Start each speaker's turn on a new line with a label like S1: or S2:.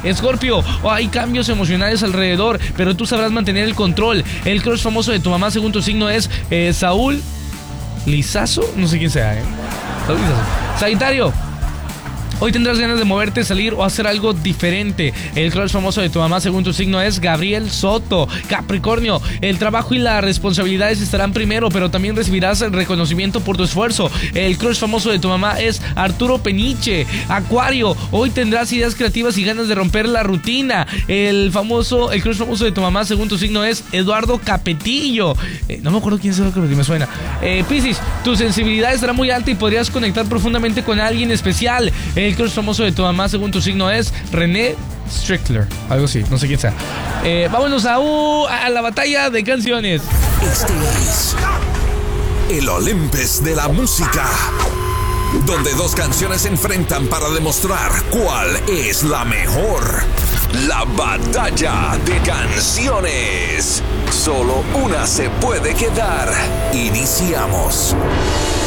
S1: Escorpio, hay cambios emocionales alrededor, pero tú sabrás mantener el control. El crush famoso de tu mamá según tu signo es Saúl Lizazo, no sé quién sea, Saúl Lizazo. Sagitario, hoy tendrás ganas de moverte, salir o hacer algo diferente. El crush famoso de tu mamá según tu signo es Gabriel Soto. Capricornio, el trabajo y las responsabilidades estarán primero, pero también recibirás el reconocimiento por tu esfuerzo. El crush famoso de tu mamá es Arturo Peniche. Acuario, hoy tendrás ideas creativas y ganas de romper la rutina. El crush famoso de tu mamá según tu signo es Eduardo Capetillo. No me acuerdo quién es Eduardo Capetillo, me suena. Piscis, tu sensibilidad estará muy alta y podrías conectar profundamente con alguien especial. El crush famoso de tu mamá según tu signo es René Strickler, algo así, no sé quién sea. Vámonos a la batalla de canciones.
S2: Este es el Olympus de la música, donde dos canciones se enfrentan para demostrar cuál es la mejor. La batalla de canciones. Solo una se puede quedar. Iniciamos.